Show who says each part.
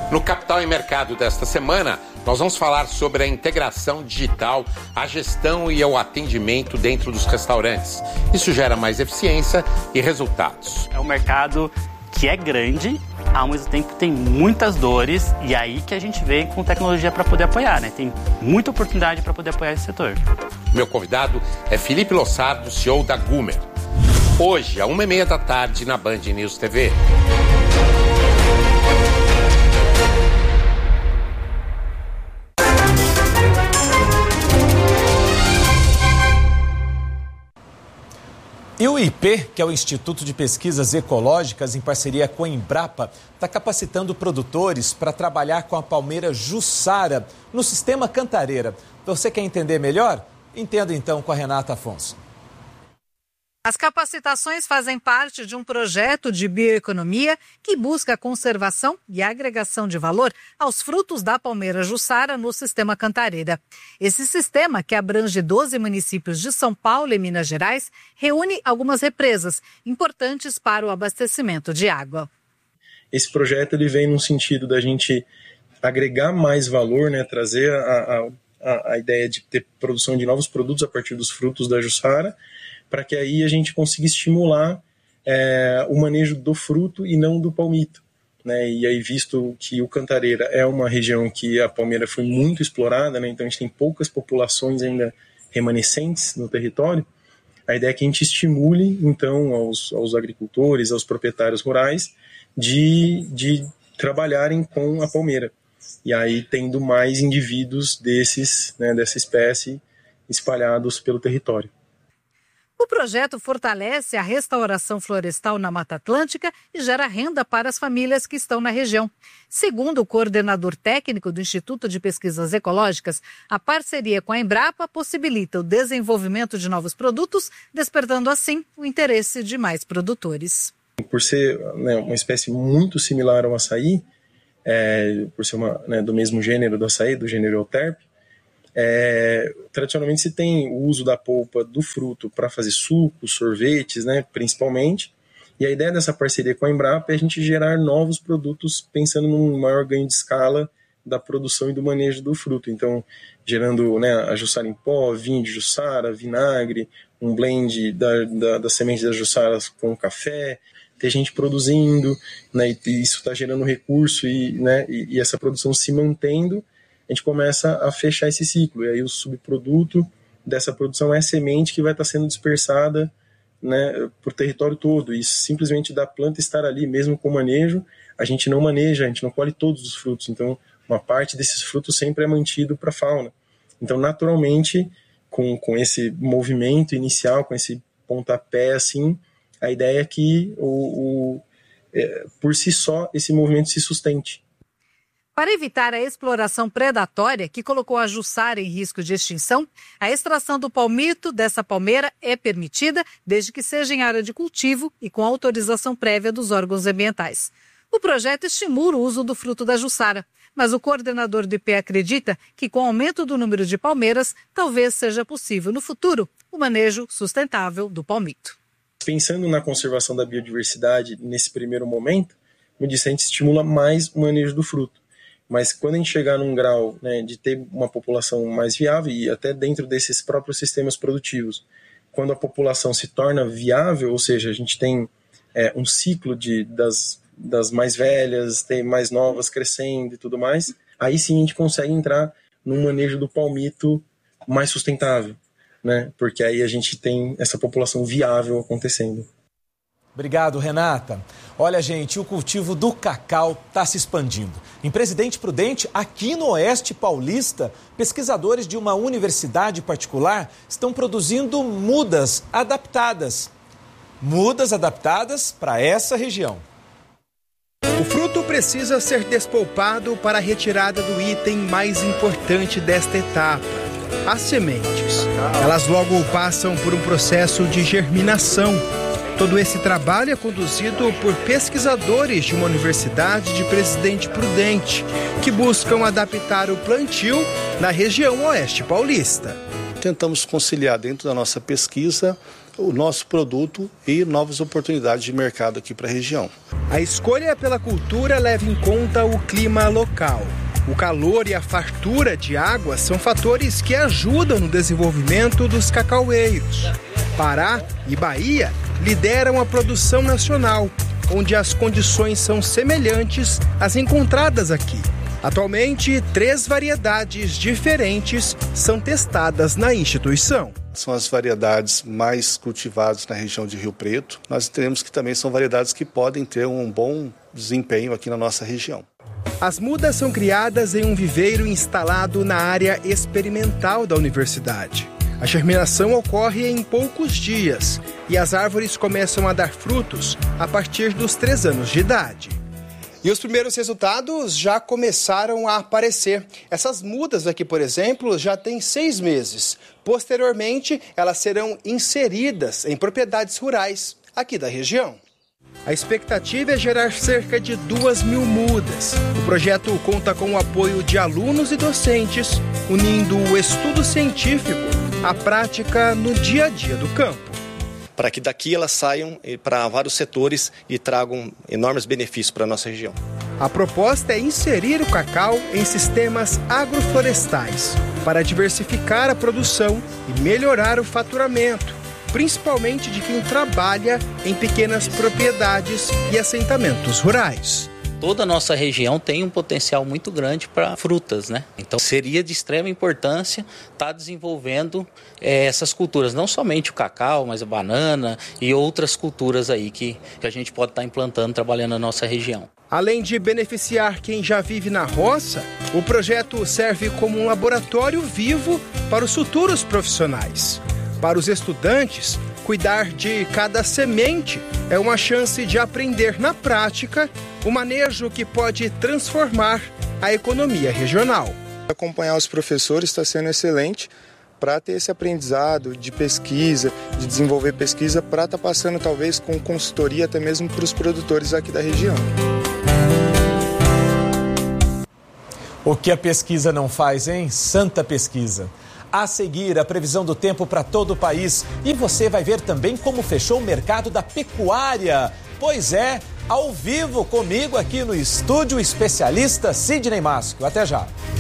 Speaker 1: No Capital e Mercado desta semana, nós vamos falar sobre a integração digital, a gestão e o atendimento dentro dos restaurantes. Isso gera mais eficiência e resultados.
Speaker 2: É um mercado que é grande, ao mesmo tempo tem muitas dores, e aí que a gente vem com tecnologia para poder apoiar, né? Tem muita oportunidade para poder apoiar esse setor.
Speaker 1: Meu convidado é Felipe Lossardo, CEO da Gumer. Hoje, às 1h30 da tarde, na Band News TV.
Speaker 3: E o IP, que é o Instituto de Pesquisas Ecológicas, em parceria com a Embrapa, está capacitando produtores para trabalhar com a palmeira Jussara no sistema Cantareira. Você quer entender melhor? Entenda então com a Renata Afonso.
Speaker 4: As capacitações fazem parte de um projeto de bioeconomia que busca a conservação e agregação de valor aos frutos da palmeira Jussara no sistema Cantareira. Esse sistema, que abrange 12 municípios de São Paulo e Minas Gerais, reúne algumas represas importantes para o abastecimento de água.
Speaker 5: Esse projeto ele vem no sentido da gente agregar mais valor, né, trazer a ideia de ter produção de novos produtos a partir dos frutos da Jussara, para que aí a gente consiga estimular o manejo do fruto e não do palmito, né? E aí, visto que o Cantareira é uma região que a palmeira foi muito explorada, né? Então a gente tem poucas populações ainda remanescentes no território, a ideia é que a gente estimule, então, aos agricultores, aos proprietários rurais, de trabalharem com a palmeira. E aí tendo mais indivíduos dessa espécie espalhados pelo território.
Speaker 4: O projeto fortalece a restauração florestal na Mata Atlântica e gera renda para as famílias que estão na região. Segundo o coordenador técnico do Instituto de Pesquisas Ecológicas, a parceria com a Embrapa possibilita o desenvolvimento de novos produtos, despertando assim o interesse de mais produtores.
Speaker 5: Por ser, né, uma espécie muito similar ao açaí, por ser do mesmo gênero do açaí, do gênero Euterpe, tradicionalmente se tem o uso da polpa do fruto para fazer sucos, sorvetes, né, principalmente, e a ideia dessa parceria com a Embrapa é a gente gerar novos produtos pensando num maior ganho de escala da produção e do manejo do fruto, então gerando, né, a Jussara em pó, vinho de Jussara, vinagre, um blend da semente das Jussaras com café, ter gente produzindo, né, e isso está gerando recurso e essa produção se mantendo, a gente começa a fechar esse ciclo. E aí o subproduto dessa produção é a semente que vai estar sendo dispersada, né, por território todo. E simplesmente da planta estar ali, mesmo com manejo, a gente não maneja, a gente não colhe todos os frutos. Então, uma parte desses frutos sempre é mantido para a fauna. Então, naturalmente, com esse movimento inicial, com esse pontapé, assim, a ideia é que, por si só, esse movimento se sustente.
Speaker 4: Para evitar a exploração predatória que colocou a Jussara em risco de extinção, a extração do palmito dessa palmeira é permitida desde que seja em área de cultivo e com autorização prévia dos órgãos ambientais. O projeto estimula o uso do fruto da Jussara, mas o coordenador do IP acredita que com o aumento do número de palmeiras, talvez seja possível no futuro o manejo sustentável do palmito.
Speaker 5: Pensando na conservação da biodiversidade nesse primeiro momento, como eu disse, a gente estimula mais o manejo do fruto. Mas quando a gente chegar num grau, né, de ter uma população mais viável e até dentro desses próprios sistemas produtivos, quando a população se torna viável, ou seja, a gente tem um ciclo das mais velhas, tem mais novas crescendo e tudo mais, aí sim a gente consegue entrar num manejo do palmito mais sustentável, né? Porque aí a gente tem essa população viável acontecendo.
Speaker 3: Obrigado, Renata. Olha, gente, o cultivo do cacau está se expandindo. Em Presidente Prudente, aqui no Oeste Paulista, pesquisadores de uma universidade particular estão produzindo mudas adaptadas. Mudas adaptadas para essa região.
Speaker 6: O fruto precisa ser despolpado para a retirada do item mais importante desta etapa, as sementes. Elas logo passam por um processo de germinação. Todo esse trabalho é conduzido por pesquisadores de uma universidade de Presidente Prudente, que buscam adaptar o plantio na região Oeste Paulista.
Speaker 7: Tentamos conciliar dentro da nossa pesquisa o nosso produto e novas oportunidades de mercado aqui para a região.
Speaker 6: A escolha pela cultura leva em conta o clima local. O calor e a fartura de água são fatores que ajudam no desenvolvimento dos cacaueiros. Pará e Bahia lideram a produção nacional, onde as condições são semelhantes às encontradas aqui. Atualmente, 3 variedades diferentes são testadas na instituição.
Speaker 7: São as variedades mais cultivadas na região de Rio Preto. Nós entendemos que também são variedades que podem ter um bom desempenho aqui na nossa região.
Speaker 6: As mudas são criadas em um viveiro instalado na área experimental da universidade. A germinação ocorre em poucos dias e as árvores começam a dar frutos a partir dos 3 anos de idade. E os primeiros resultados já começaram a aparecer. Essas mudas aqui, por exemplo, já têm 6 meses. Posteriormente, elas serão inseridas em propriedades rurais aqui da região. A expectativa é gerar cerca de 2.000 mudas. O projeto conta com o apoio de alunos e docentes, unindo o estudo científico à prática no dia a dia do campo.
Speaker 8: Para que daqui elas saiam para vários setores e tragam enormes benefícios para a nossa região.
Speaker 6: A proposta é inserir o cacau em sistemas agroflorestais para diversificar a produção e melhorar o faturamento, principalmente de quem trabalha em pequenas propriedades e assentamentos rurais.
Speaker 9: Toda a nossa região tem um potencial muito grande para frutas, né? Então seria de extrema importância estar desenvolvendo essas culturas, não somente o cacau, mas a banana e outras culturas aí que a gente pode estar implantando, trabalhando na nossa região.
Speaker 6: Além de beneficiar quem já vive na roça, o projeto serve como um laboratório vivo para os futuros profissionais. Para os estudantes, cuidar de cada semente é uma chance de aprender na prática o manejo que pode transformar a economia regional.
Speaker 10: Acompanhar os professores está sendo excelente para ter esse aprendizado de pesquisa, de desenvolver pesquisa, para estar passando talvez com consultoria até mesmo para os produtores aqui da região.
Speaker 3: O que a pesquisa não faz, hein? Santa pesquisa. A seguir, a previsão do tempo para todo o país. E você vai ver também como fechou o mercado da pecuária. Pois é, ao vivo comigo aqui no estúdio, o especialista Sidney Masco. Até já.